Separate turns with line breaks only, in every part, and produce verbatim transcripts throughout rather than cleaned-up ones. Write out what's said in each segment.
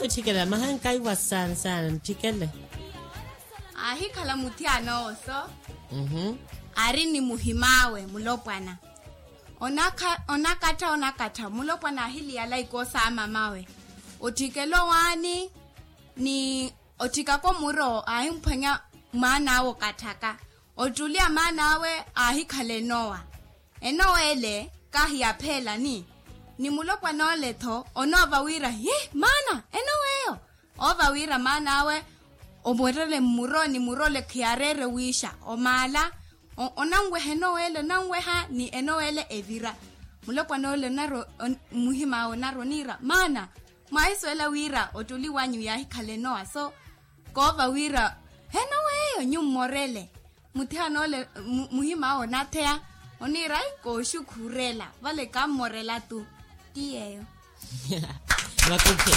Iko chikela mahankai wasan san chikele.
Ahi kala mutiano so.
Mhm.
Ari ni muhimawe mulopwana. Onaka onakata onakata mulopwana hili ala ikosa mamawe. Otikelo wani ni otika ko muro ahi mphanya mana wo kataka. Otulia manawe ahi khale noa. Enoele kahia phela ni. Ni mulopwana oletho onova wira hi mana enoweyo. Ova wira manawe oborele muroni murole khiarere wisha omala onangwe henoele nangwe ha ni enoele evira mulopwana ole naro muhima onaronira mana maiswela wira otuli wanyu ya hikhale noa so kova wira henoweyo nyumorele muthiano ole muhima onathea onira ko shukurela vale ka morela tu tiyeyo
Makuke.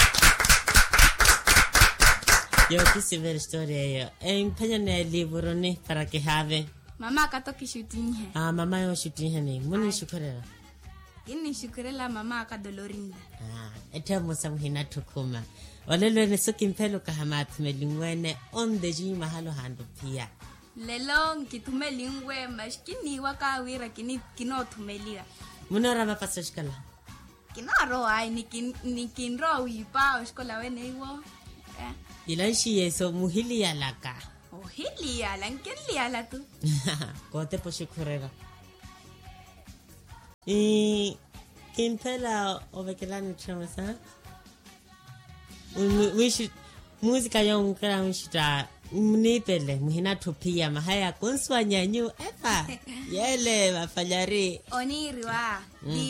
Yo kisi ver storia yo. E impenya ne libro ni para que have.
Mama katoki shooting he.
Ah mama yo shooting he ni. Muni shukurela.
Ini shukurela mama ka dolorinda.
Ah etemo samhina tukuma. Walelo ne soki mpelo ka hamat melingwene on the ji mahalo hando pia.
Lelo nkitume lingwe mashkini waka wira kini kino tumelia.
Munora mapasa shkala.
Kinaro ai nikin nikinro wipa oskola wene iwo. Eh.
Ilanshi yeso muhili ya laka.
Oh hili ya la nkeli ya la tu.
Kote po shukurela. E kimpela ovekelani chamasa. Wishi muzika yung kala wishita mnipele muhina tupia mahaya kunswa nyanyu epa yele wafanyari
Oniriwa.